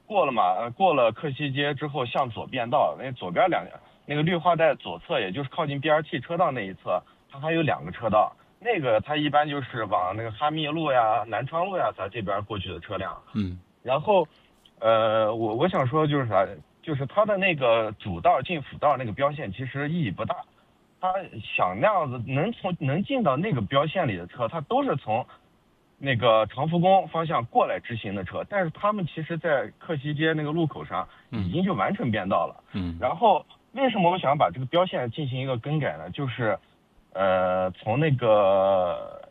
过了克西街之后向左变道，那左边那个绿化带左侧，也就是靠近 BRT 车道那一侧，它还有2个车道。那个它一般就是往那个哈密路呀、南昌路呀咱这边过去的车辆。然后我想说就是啥，就是它的那个主道进辅道那个标线其实意义不大。他想那样子能进到那个标线里的车，它都是从那个长福宫方向过来直行的车，但是他们其实在克西街那个路口上已经就完成变道了。然后为什么我想把这个标线进行一个更改呢？就是从那个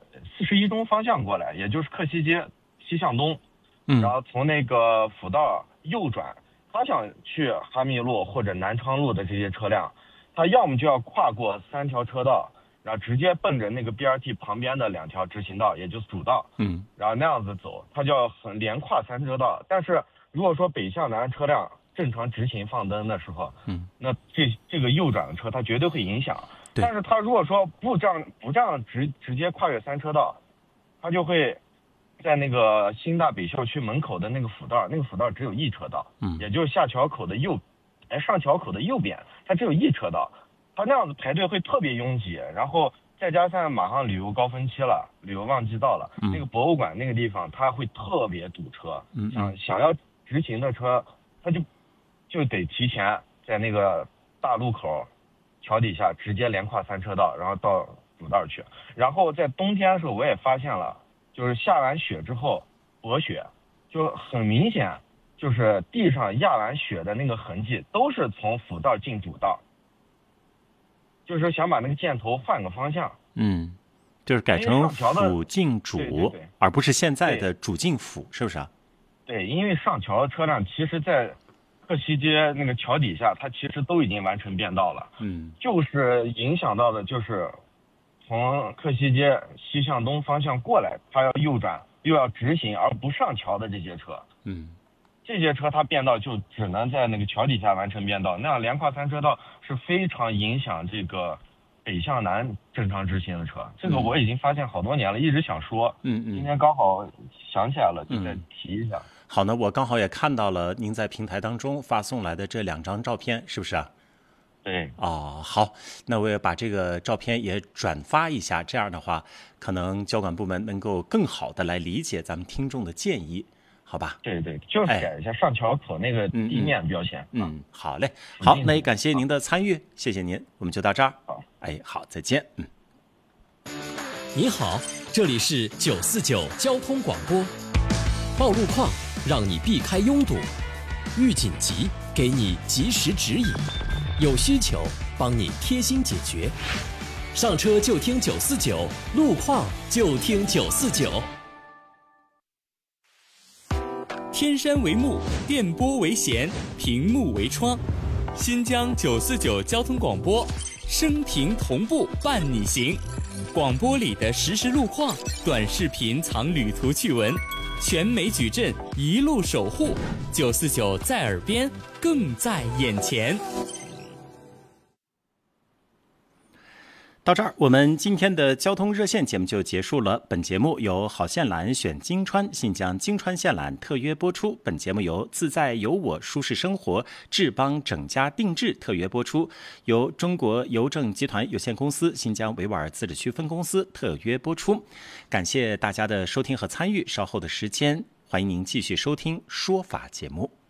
41中方向过来，也就是克西街西向东，然后从那个辅道右转，他想去哈密路或者南昌路的这些车辆，他要么就要跨过3条车道，然后直接奔着那个 BRT 旁边的2条直行道，也就是主道，然后那样子走，他就要连跨3车道。但是如果说北向南车辆正常直行放灯的时候，那这个右转的车它绝对会影响。但是他如果说不这样直接跨越3车道，他就会在那个新大北校区门口的那个辅道只有1车道，也就是上桥口的右边，它只有1车道，它那样子排队会特别拥挤，然后再加上马上旅游高峰期了，旅游旺季到了，那个博物馆那个地方它会特别堵车，想要直行的车，它就得提前在那个大路口桥底下直接连跨3车道，然后到主道去。然后在冬天的时候我也发现了，就是下完雪之后薄雪，就很明显，就是地上压完雪的那个痕迹都是从辅道进主道，就是想把那个箭头换个方向， 就是改成辅进主， 对， 而不是现在的主进辅，是不是啊？ 对，因为上桥的车辆其实在克西街那个桥底下，它其实都已经完成变道了，就是影响到的就是从克西街西向东方向过来，它要右转又要直行而不上桥的这些车，这些车它变道就只能在那个桥底下完成变道，那样连跨3车道是非常影响这个北向南正常直行的车。这个我已经发现好多年了，一直想说，今天刚好想起来了，就再提一下。 好呢，我刚好也看到了您在平台当中发送来的这2张照片，是不是啊？ 对。 好，那我也把这个照片也转发一下，这样的话，可能交管部门能够更好的来理解咱们听众的建议，好吧？ 对，就是改一下上桥口那个地面标线。 好嘞，好，那也感谢您的参与，谢谢您，我们就到这儿。好，再见。 你好，这里是949交通广播，报路况让你避开拥堵，遇紧急给你及时指引，有需求帮你贴心解决，上车就听949，路况就听949。 天山为幕，电波为弦，屏幕为窗，新疆949交通广播，声屏同步伴你行。广播里的实时路况，短视频藏旅途趣闻，全美矩阵一路守护，949在耳边，更在眼前。 到这儿，我们今天的交通热线节目就结束了。本节目由好线缆选京川新疆京川线缆特约播出。本节目由自在有我舒适生活智邦整家定制特约播出，由中国邮政集团有限公司新疆维吾尔自治区分公司特约播出。感谢大家的收听和参与，稍后的时间欢迎您继续收听说法节目。